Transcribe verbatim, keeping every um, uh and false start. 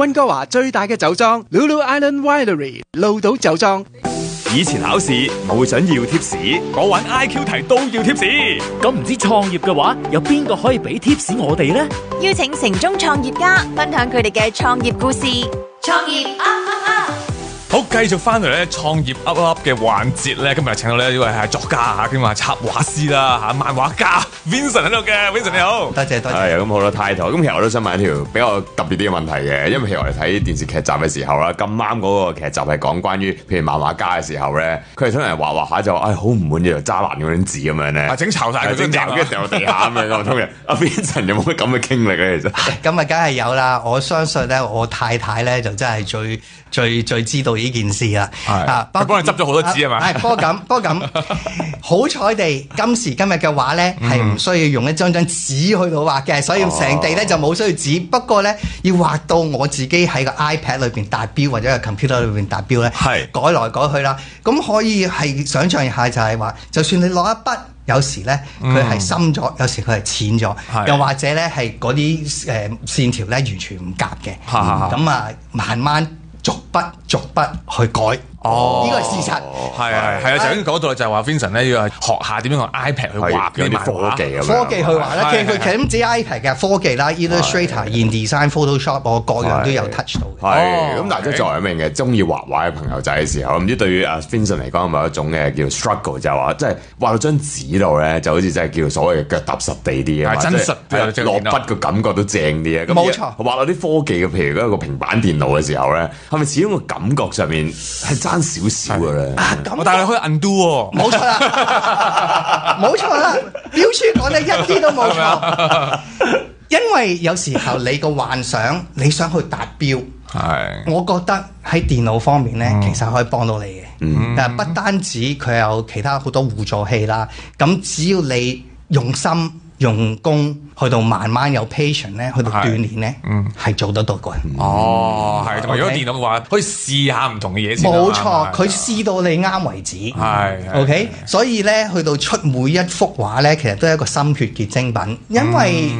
溫哥華最大嘅酒莊 Lulu Island Winery 鹿島酒莊。 以前考試冇想要貼士，我玩 I Q 題都要貼士。 咁唔知創業嘅話，有邊個可以俾貼士我哋呢？ 邀請城中創業家分享佢哋嘅創業故事。創業 up up up！ 好，繼續翻嚟咧創業 up up 嘅環節咧，今日請到呢一位係作家嚇，兼埋插畫師啦嚇，漫畫家 Vincent 喺度嘅 ，Vincent 你好， 多謝多謝。 係咁好多 title，咁其實我都想問一條比較特別啲嘅問題嘅，因為譬如我哋睇電視劇集嘅時候啦，咁啱嗰個劇集係講關於譬如漫畫家嘅時候咧，佢係通常畫畫下就話，唉好唔滿意就揸爛嗰張紙咁樣咧， 啊整巢曬佢， 整巢跟住掉落地下咁樣咁通嘅。阿 Vincent 有冇乜咁嘅經歷咧？其實咁啊，梗係有啦。我相信咧，我太太咧就真係最最最知道呢件事啦。 啊，佢幫你執咗好多紙係嘛？ 係，不過咁，不過咁，好彩地今時今日嘅畫咧係唔需要用一張張紙去到畫嘅，所以成地咧就冇需要紙。不過咧要畫到我自己喺個 iPad 裏邊達標或者個 computer 裏邊達標咧，係改來改去啦。咁可以係想象一下就係話，就算你攞一筆。有時咧佢係深咗，有時佢係淺咗，又或者咧係嗰啲誒線條咧完全唔夾嘅，咁啊慢慢逐筆逐筆去改。哦，呢個係事實。 係係係啊，就喺嗰度就係話 Vincent 咧要學下點樣用 iPad 去畫啲科技咁樣。 科技去畫啦，其實佢其實唔止 iPad 嘅科技啦 ，Illustrator、InDesign、Photoshop，我各樣都有 touch 到。 係咁，但係即係作為一名嘅中意畫畫嘅朋友仔嘅時候，唔知對於阿 Vincent 嚟講有冇一種嘅叫 struggle，就係話即係畫到張紙度咧，就好似真係叫所謂嘅腳踏實地啲啊， 真實啲， 落筆個感覺都正啲啊。 冇錯， 畫到啲科技嘅，譬如嗰個平板電腦嘅時候咧，係咪始終個感覺上面係爭少少嘅咧？ 但係你可以 undo 喎。 冇錯啦，冇錯啦，表處講得一啲都冇錯。因為有時候你個幻想你想去達標，係，我覺得喺電腦方面咧，嗯、其實可以幫到你嘅。嗯，但係不單止佢有其他好多輔助器啦，咁只要你用心用功去到慢慢有 patience 咧，去到鍛鍊咧，嗯，係做得到嘅。 哦，係，同埋如果電腦嘅話，可以試下唔同嘅嘢先。 冇錯，佢試到你啱為止。係，OK，所以咧去到出每一幅畫咧，其實都係一個心血結晶品，因為